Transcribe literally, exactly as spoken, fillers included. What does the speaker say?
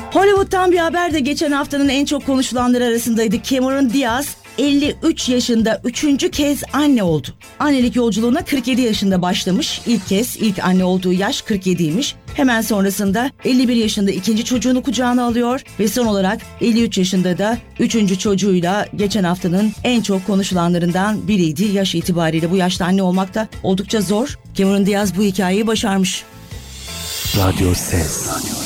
Hollywood'dan bir haber de geçen haftanın en çok konuşulanları arasındaydı. Cameron Diaz elli üç yaşında üçüncü kez anne oldu. Annelik yolculuğuna kırk yedi yaşında başlamış. İlk kez ilk anne olduğu yaş kırk yediymiş. Hemen sonrasında elli bir yaşında ikinci çocuğunu kucağına alıyor ve son olarak elli üç yaşında da üçüncü çocuğuyla geçen haftanın en çok konuşulanlarından biriydi. Yaş itibariyle bu yaşta anne olmak da oldukça zor. Cameron Diaz bu hikayeyi başarmış. Radyo Ses.